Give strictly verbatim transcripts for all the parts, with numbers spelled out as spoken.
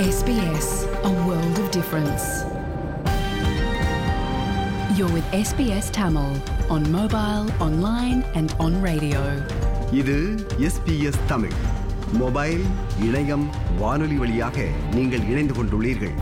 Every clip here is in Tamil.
S B S, a world of difference. You're with S B S Tamil on mobile, online and on radio. இது S B S Tamil. Mobile, இணையம், வானொலி வழியாக நீங்கள் இணைந்து கொண்டுள்ளீர்கள்.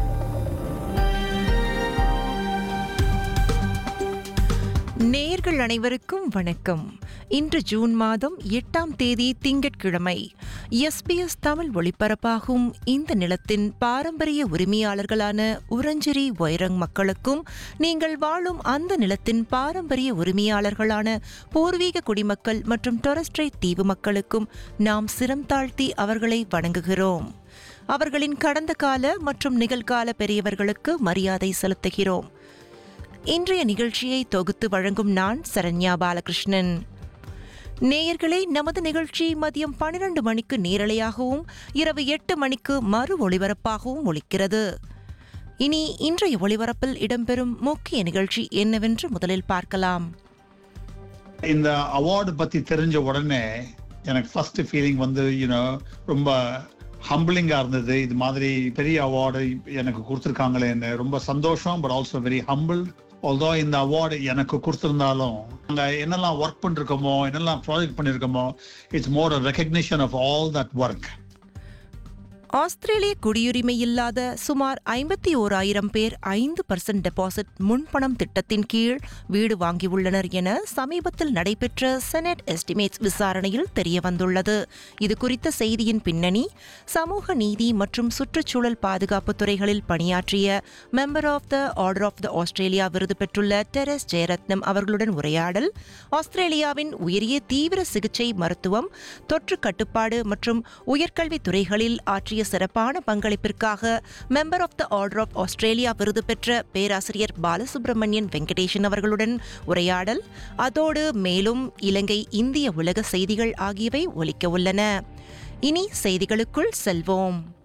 நேயர்கள் அனைவருக்கும் வணக்கம். இன்று ஜூன் மாதம் எட்டாம் தேதி திங்கட்கிழமை. எஸ்பிஎஸ் தமிழ் ஒளிபரப்பாகும் இந்த நிலத்தின் பாரம்பரிய உரிமையாளர்களான உரஞ்சிரி வைரங் மக்களுக்கும், நீங்கள் வாழும் அந்த நிலத்தின் பாரம்பரிய உரிமையாளர்களான பூர்வீக குடிமக்கள் மற்றும் டொரஸ்ட்ரைட் தீவு மக்களுக்கும் நாம் சிரம் தாழ்த்தி அவர்களை வணங்குகிறோம். அவர்களின் கடந்த கால மற்றும் நிகழ்கால பெரியவர்களுக்கு மரியாதை செலுத்துகிறோம். இன்றைய நிகழ்ச்சியை தொகுத்து வழங்கும் நான் சரண்யா பாலகிருஷ்ணன். நேயர்களே, நமது நிகழ்ச்சி மதியம் பன்னிரண்டு மணிக்கு நேரலையாகவும் இரவு எட்டு மணிக்கு மறு ஒளிபரப்பாகவும் ஒலிக்கிறது. இனி இன்றைய ஒளிபரப்பில் இடம்பெறும் முக்கிய நிகழ்ச்சி என்னவென்று முதலில் பார்க்கலாம். இந்த அவார்டு பத்தி தெரிஞ்ச உடனே எனக்கு ஃபர்ஸ்ட் ஃபீலிங் வந்து யூனோ ரொம்ப ஹம்பிளிங்கா இருந்தது. இது மாதிரி பெரிய அவார்டு எனக்கு கொடுத்துருக்காங்களேன்னு ரொம்ப சந்தோஷம். But also very humble. Although இந்த அவார்டு எனக்கு கொடுத்திருந்தாலும் நாங்கள் என்னெல்லாம் ஒர்க் பண்ணிருக்கோமோ, என்னெல்லாம் project பண்ணிருக்கோமோ, it's more a recognition of all that work. ஆஸ்திரேலிய குடியுரிமை இல்லாத சுமார் ஐம்பத்தி ஓராயிரம் பேர் ஐந்து பர்சன்ட் டெபாசிட் முன்பணம் திட்டத்தின் கீழ் வீடு வாங்கியுள்ளனர் என சமீபத்தில் நடைபெற்ற செனட் எஸ்டிமேட்ஸ் விசாரணையில் தெரியவந்துள்ளது. இது குறித்த செய்தியின் பின்னணி, சமூக நீதி மற்றும் சுற்றுச்சூழல் பாதுகாப்பு துறைகளில் பணியாற்றிய member of the order of the Australia விருது பெற்றுள்ள டெரஸ் ஜெயரத்னம் அவர்களுடன் உரையாடல், ஆஸ்திரேலியாவின் உயரிய தீவிர சிகிச்சை மருத்துவம், தொற்று கட்டுப்பாடு மற்றும் உயர்கல்வி துறைகளில் ஆற்றிய சிறப்பான பங்களிப்பிற்காக member of the order of Australia விருது பெற்ற பேராசிரியர் பாலசுப்ரமணியன் வெங்கடேசன் அவர்களுடன் உரையாடல், அதோடு மேலும் இலங்கை இந்திய உலக செய்திகள் ஆகியவை ஒலிக்க உள்ளன. இனி செய்திகளுக்குள் செல்வோம்.